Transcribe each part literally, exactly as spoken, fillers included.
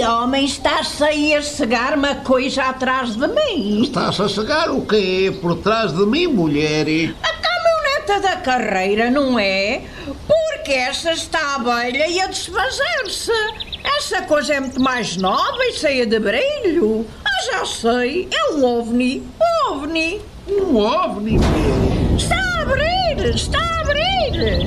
homem, está-se aí a cegar uma coisa atrás de mim? Estás a cegar o quê por trás de mim, mulher? A caminhoneta da carreira, não é? Porque essa está a velha e a desfazer-se. Essa coisa é muito mais nova e cheia de brilho. Ah, já sei, é um ovni. OVNI. Um ovni, mulher? Está a abrir, está a abrir.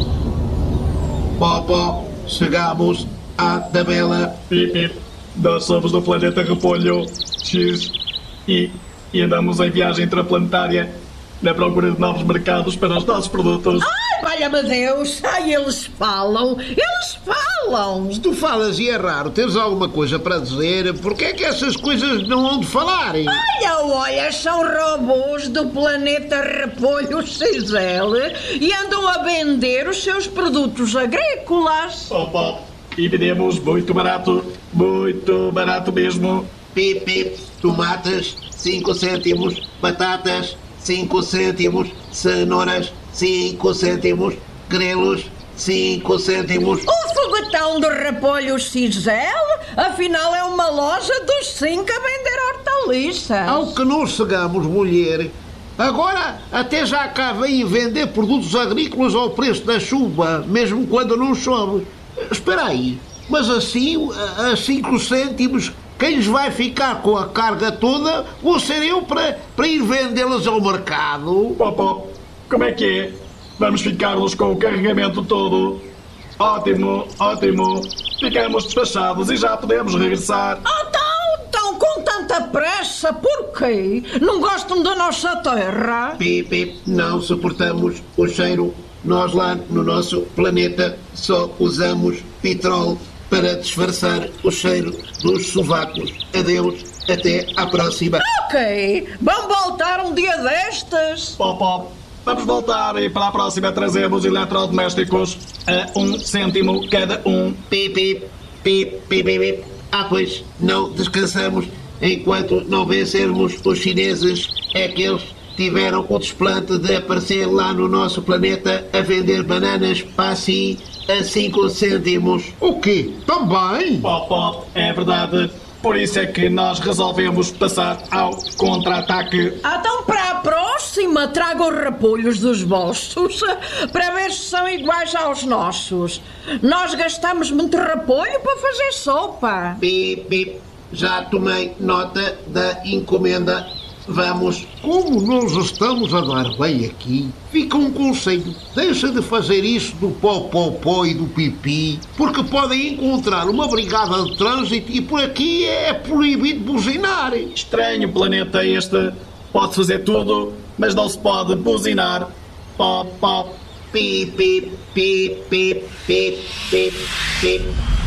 Pó, pó, chegamos à tabela. Pip, pip. Nós somos do planeta Repolho X e, e andamos em viagem intraplanetária na procura de novos mercados para os nossos produtos. Ai, valha-me Deus! Ai, eles falam! Eles falam! Se tu falas e é raro, tens alguma coisa para dizer, porque é que essas coisas não hão de falar? Olha, olha, são robôs do planeta Repolho X L e andam a vender os seus produtos agrícolas. Opa! E vendemos muito barato, muito barato mesmo. Pip, pip, tomates, cinco cêntimos, batatas, cinco cêntimos, cenouras, cinco cêntimos, grelos, cinco cêntimos. O foguetão do Repolho X L, afinal, é uma loja dos cinco a vender hortaliças. Ao que nos chegamos, mulher. Agora até já cá vem vender produtos agrícolas ao preço da chuva, mesmo quando não chove. Espera aí, mas assim, a cinco cêntimos, quem lhes vai ficar com a carga toda vou ser eu para, para ir vendê-las ao mercado. Pop, pop. Como é que é? Vamos ficar-nos com o carregamento todo. Ótimo, ótimo. Ficamos despachados e já podemos regressar. Ah, então, então, com tanta pressa, por quê? Não gostam da nossa terra? Pip, pip, não suportamos o cheiro. Nós lá no nosso planeta só usamos petróleo para disfarçar o cheiro dos sovacos. Adeus, até à próxima. Ok, vamos voltar um dia destes. Pop, pop. Vamos voltar e para a próxima trazemos eletrodomésticos a um cêntimo cada um. Pip, pip, pip, pip, pip, pip. Ah, pois, não descansamos enquanto não vencermos os chineses. É que eles tiveram o desplante de aparecer lá no nosso planeta a vender bananas para si a cinco cêntimos. O quê? Também? Pop, pop. É verdade. Por isso é que nós resolvemos passar ao contra-ataque. Então, para a próxima, tragam repolhos dos vossos para ver se são iguais aos nossos. Nós gastamos muito repolho para fazer sopa. Pip, pip, já tomei nota da encomenda. Vamos. Como nós estamos a dar bem aqui, fica um conselho. Deixa de fazer isso do pó-pó-pó e do pipi, porque podem encontrar uma brigada de trânsito e por aqui é proibido buzinar. Estranho planeta este. Pode fazer tudo, mas não se pode buzinar. Pop, pop. Pip, pip, pip, pip, pip, pip, pip.